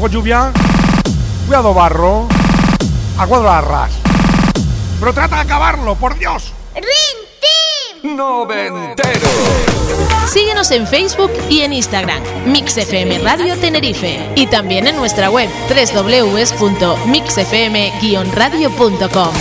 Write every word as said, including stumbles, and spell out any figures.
Cuidado lluvia. Cuidado barro. A cuadro a ras. Pero trata de acabarlo, por Dios. ¡Rin-Team! ¡Noventero! Síguenos en Facebook y en Instagram, Mix F M Radio Tenerife. Y también en nuestra web, doble u doble u doble u punto mix f m guion radio punto com.